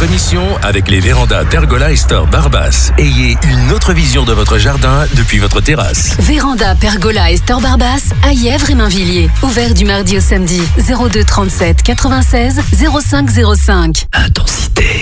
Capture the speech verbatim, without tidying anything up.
votre mission avec les vérandas Pergola et Store Barbas. Ayez une autre vision de votre jardin depuis votre terrasse. Véranda, Pergola et Store Barbas à Yèvres et Mainvilliers. Ouvert du mardi au samedi. zéro deux trente-sept quatre-vingt-seize zéro cinq zéro cinq. Intensité.